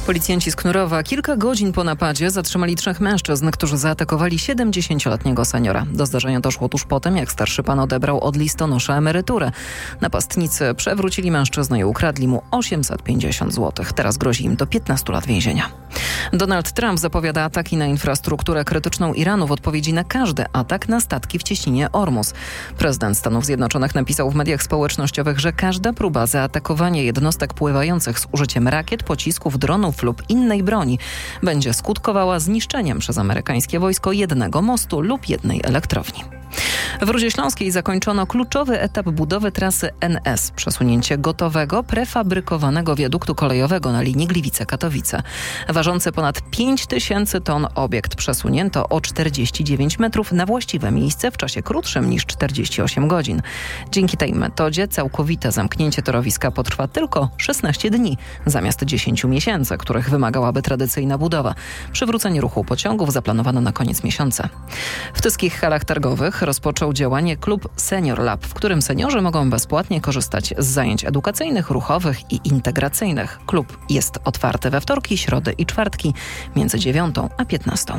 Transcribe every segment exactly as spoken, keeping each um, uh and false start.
Policjanci z Knurowa kilka godzin po napadzie zatrzymali trzech mężczyzn, którzy zaatakowali siedemdziesięcioletniego seniora. Do zdarzenia doszło tuż po tym, jak starszy pan odebrał od listonosza emeryturę. Napastnicy przewrócili mężczyznę i ukradli mu osiemset pięćdziesiąt złotych. Teraz grozi im do piętnastu lat więzienia. Donald Trump zapowiada ataki na infrastrukturę krytyczną Iranu w odpowiedzi na każdy atak na statki w cieśninie Ormus. Prezydent Stanów Zjednoczonych napisał w mediach społecznościowych, że każda próba zaatakowania jednostek pływających z użyciem rakiet, pocisków, dronów lub innej broni będzie skutkowała zniszczeniem przez amerykańskie wojsko jednego mostu lub jednej elektrowni. W Rudzie Śląskiej zakończono kluczowy etap budowy trasy N S. Przesunięcie gotowego, prefabrykowanego wiaduktu kolejowego na linii Gliwice-Katowice. Ważący ponad pięć tysięcy ton obiekt przesunięto o czterdzieści dziewięć metrów na właściwe miejsce w czasie krótszym niż czterdzieści osiem godzin. Dzięki tej metodzie całkowite zamknięcie torowiska potrwa tylko szesnaście dni, zamiast dziesięciu miesięcy, których wymagałaby tradycyjna budowa. Przywrócenie ruchu pociągów zaplanowano na koniec miesiąca. W tyskich halach targowych rozpoczął działanie klub Senior Lab, w którym seniorzy mogą bezpłatnie korzystać z zajęć edukacyjnych, ruchowych i integracyjnych. Klub jest otwarty we wtorki, środy i czwartki między dziewiątą a piętnastą.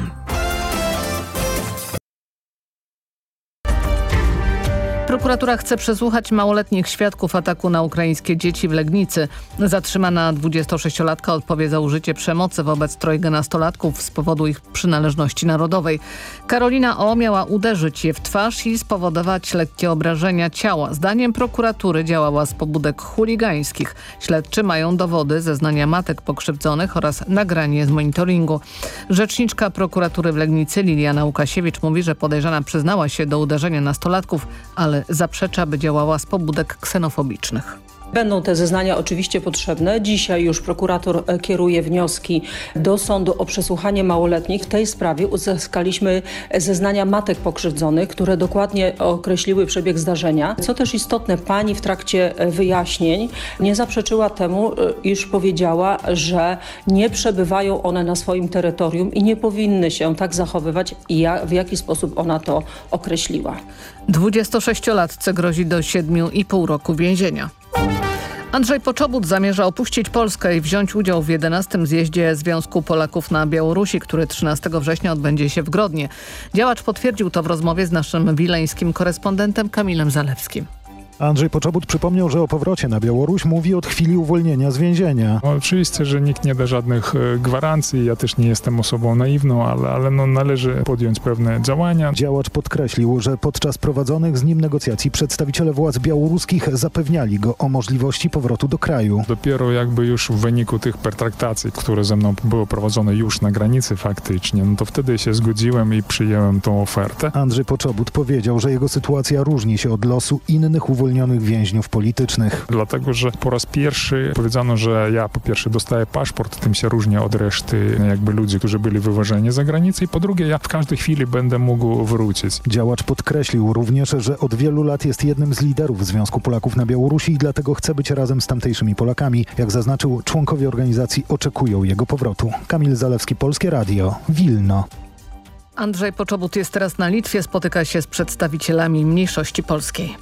Prokuratura chce przesłuchać małoletnich świadków ataku na ukraińskie dzieci w Legnicy. Zatrzymana dwudziestosześciolatka odpowie za użycie przemocy wobec trojga nastolatków z powodu ich przynależności narodowej. Karolina O. miała uderzyć je w twarz i spowodować lekkie obrażenia ciała. Zdaniem prokuratury działała z pobudek chuligańskich. Śledczy mają dowody, zeznania matek pokrzywdzonych oraz nagranie z monitoringu. Rzeczniczka prokuratury w Legnicy Liliana Łukasiewicz mówi, że podejrzana przyznała się do uderzenia nastolatków, ale zaprzecza, by działała z pobudek ksenofobicznych. Będą te zeznania oczywiście potrzebne. Dzisiaj już prokurator kieruje wnioski do sądu o przesłuchanie małoletnich. W tej sprawie uzyskaliśmy zeznania matek pokrzywdzonych, które dokładnie określiły przebieg zdarzenia. Co też istotne, pani w trakcie wyjaśnień nie zaprzeczyła temu, iż powiedziała, że nie przebywają one na swoim terytorium i nie powinny się tak zachowywać, i w jaki sposób ona to określiła. dwudziestosześciolatce grozi do siedmiu i pół roku więzienia. Andrzej Poczobut zamierza opuścić Polskę i wziąć udział w jedenastym zjeździe Związku Polaków na Białorusi, który trzynastego września odbędzie się w Grodnie. Działacz potwierdził to w rozmowie z naszym wileńskim korespondentem Kamilem Zalewskim. Andrzej Poczobut przypomniał, że o powrocie na Białoruś mówi od chwili uwolnienia z więzienia. Oczywiście, że nikt nie da żadnych gwarancji, ja też nie jestem osobą naiwną, ale, ale no, należy podjąć pewne działania. Działacz podkreślił, że podczas prowadzonych z nim negocjacji przedstawiciele władz białoruskich zapewniali go o możliwości powrotu do kraju. Dopiero jakby już w wyniku tych pertraktacji, które ze mną były prowadzone już na granicy faktycznie, no to wtedy się zgodziłem i przyjąłem tą ofertę. Andrzej Poczobut powiedział, że jego sytuacja różni się od losu innych uwolnionych więźniów politycznych. Dlatego, że po raz pierwszy powiedziano, że ja po pierwsze dostaję paszport, tym się różnię od reszty jakby ludzi, którzy byli wywożeni za granicę, i po drugie ja w każdej chwili będę mógł wrócić. Działacz podkreślił również, że od wielu lat jest jednym z liderów Związku Polaków na Białorusi i dlatego chce być razem z tamtejszymi Polakami. Jak zaznaczył, członkowie organizacji oczekują jego powrotu. Kamil Zalewski, Polskie Radio, Wilno. Andrzej Poczobut jest teraz na Litwie, spotyka się z przedstawicielami mniejszości polskiej.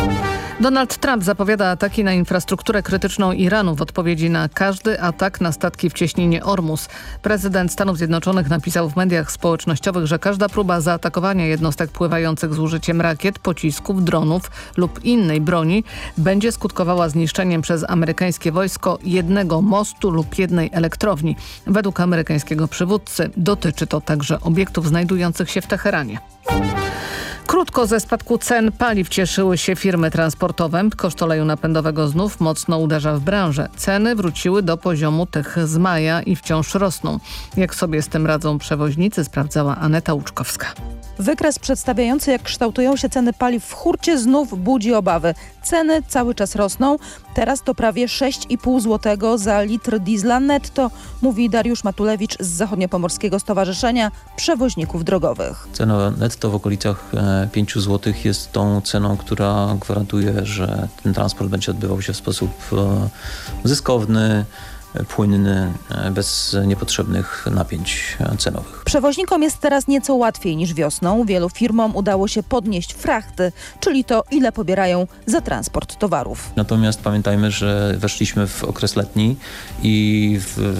Donald Trump zapowiada ataki na infrastrukturę krytyczną Iranu w odpowiedzi na każdy atak na statki w cieśninie Ormus. Prezydent Stanów Zjednoczonych napisał w mediach społecznościowych, że każda próba zaatakowania jednostek pływających z użyciem rakiet, pocisków, dronów lub innej broni będzie skutkowała zniszczeniem przez amerykańskie wojsko jednego mostu lub jednej elektrowni. Według amerykańskiego przywódcy dotyczy to także obiektów znajdujących się w Teheranie. Krótko ze spadku cen paliw cieszyły się firmy transportowe. Koszt oleju napędowego znów mocno uderza w branżę. Ceny wróciły do poziomu tych z maja i wciąż rosną. Jak sobie z tym radzą przewoźnicy, sprawdzała Aneta Łuczkowska. Wykres przedstawiający, jak kształtują się ceny paliw w hurcie, znów budzi obawy. Ceny cały czas rosną. Teraz to prawie sześć i pół złotego za litr diesla netto, mówi Dariusz Matulewicz z Zachodniopomorskiego Stowarzyszenia Przewoźników Drogowych. Cena netto w okolicach pięciu złotych jest tą ceną, która gwarantuje, że ten transport będzie odbywał się w sposób zyskowny, płynny, bez niepotrzebnych napięć cenowych. Przewoźnikom jest teraz nieco łatwiej niż wiosną. Wielu firmom udało się podnieść frachty, czyli to, ile pobierają za transport towarów. Natomiast pamiętajmy, że weszliśmy w okres letni i w